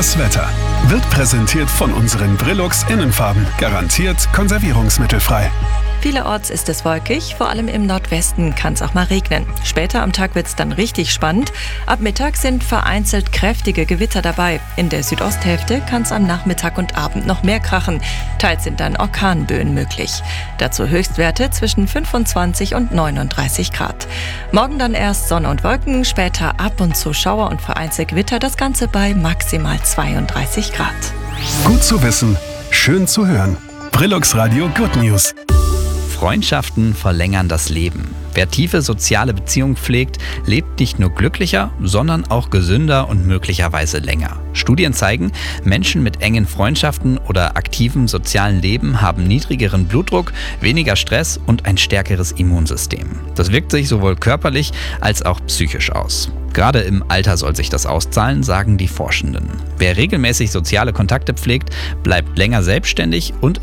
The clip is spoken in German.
Das Wetter wird präsentiert von unseren Brilux Innenfarben. Garantiert konservierungsmittelfrei. Vielerorts ist es wolkig, vor allem im Nordwesten kann es auch mal regnen. Später am Tag wird es dann richtig spannend. Ab Mittag sind vereinzelt kräftige Gewitter dabei. In der Südosthälfte kann es am Nachmittag und Abend noch mehr krachen. Teils sind dann Orkanböen möglich. Dazu Höchstwerte zwischen 25 und 39 Grad. Morgen dann erst Sonne und Wolken, später ab und zu Schauer und vereinzelt Gewitter. Das Ganze bei maximal 32 Grad. Gut zu wissen, schön zu hören. Brilux Radio Good News. Freundschaften verlängern das Leben. Wer tiefe soziale Beziehungen pflegt, lebt nicht nur glücklicher, sondern auch gesünder und möglicherweise länger. Studien zeigen, Menschen mit engen Freundschaften oder aktivem sozialen Leben haben niedrigeren Blutdruck, weniger Stress und ein stärkeres Immunsystem. Das wirkt sich sowohl körperlich als auch psychisch aus. Gerade im Alter soll sich das auszahlen, sagen die Forschenden. Wer regelmäßig soziale Kontakte pflegt, bleibt länger selbstständig und